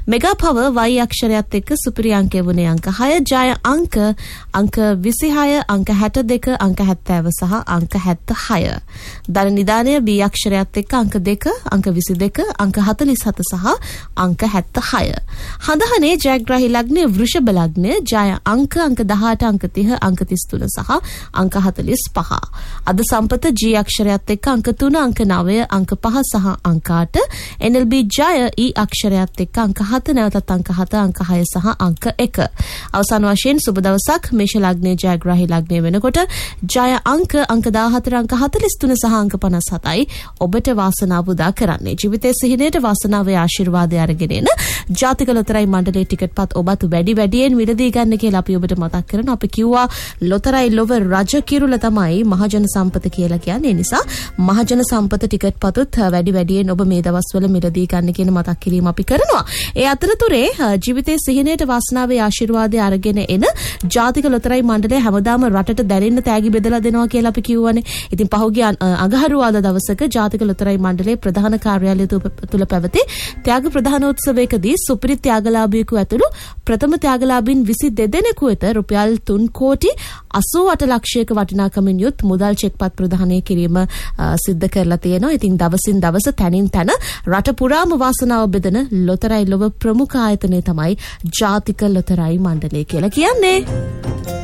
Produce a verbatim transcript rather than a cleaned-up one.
Mega power Y අක්ෂරයත් එක්ක සුපිරි අංකය වුණේ අංක හය. ජය අංක අංක විසිහය, අංක හැටදෙක, අංක හැත්තෑව සහ අංක හැත්තහය. ධන නිදානය B අක්ෂරයත් එක්ක අංක දෙක, අංක විසිදෙක, අංක හතළිස් හත සහ අංක හැත්තහය. හඳහනේ ජයග්‍රාහී ලග්නය වෘෂභ ලග්නය. ජය අංක අංක දහඅට, අංක තිහ, අංක තිස් තුන සහ අංක හතළිස් පහ. අද සම්පත G අක්ෂරයත් එක්ක අංක තුන, අංක නවය, අංක පහ සහ අංක අට. N L B ජය E අක්ෂරයත් එක්ක අංක හත, නැවතත් අංක හත, අංක හය සහ අංක එක. අවසාන වශයෙන් සුබ දවසක් මේෂ ලග්නයේ ජයග්‍රාහී ලග්නය වෙනකොට ජය අංක අංක දාහතර, අංක හතළිස් තුන සහ අංක පනස් හතයි ඔබට වාසනාව උදා කරන්නේ. ජීවිතයේ සිහිනයට වාසනාවේ ආශිර්වාදය අරගෙන එන ජාතික ලොතරැයි මණ්ඩලයේ ටිකට්පත් ඔබත් වැඩි වැඩියෙන් මිලදී ගන්න කියලා අපි ඔබට මතක් කරන. අපි කිව්වා ලොතරැයි ලොව රජ කිරුල තමයි මහජන සම්පත කියලා කියන්නේ. ඒ නිසා මහජන සම්පත ටිකට්පතුත් වැඩි වැඩියෙන් ඔබ මේ දවස්වල මිලදී ගන්න කියන මතක් කිරීම අපි කරනවා. ඒ අතරතුරේ ජීවිතයේ සිහිනයට වාසනාවේ ආශිර්වාදය අරගෙන එන ජාතික ලොතරැයි මණ්ඩලය හැමදාම රටට දැනෙන්න තෑගි බෙදලා දෙනවා කියලා අපි කිව්වනේ. ඉතින් පහුගිය අඟහරුවාදා දවසක ජාතික ලොතරැයි මණ්ඩලයේ ප්‍රධාන කාර්යාලය තුල පැවති ත්‍යාග ප්‍රධානෝත්සවයකදී සුපිරි ත්‍යාගලාභියෙකු ඇතුළු ප්‍රථම ත්‍යාගලාභීන් විසිදෙක දෙනෙකු වෙත රුපියල් තුන් කෝටි අසූ අට ලක්ෂයක වටිනාකමින් යුත් මුදල් චෙක්පත් ප්‍රදානය කිරීම සිද්ධ කරලා තියෙනවා. ඉතින් දවසින් දවස තැනින් තැන රට පුරාම වාසනාව බෙදන ලොතරැයි ලොව ප්‍රමුඛ ආයතනය තමයි ජාතික ලොතරැයි මණ්ඩලය කියලා කියන්නේ.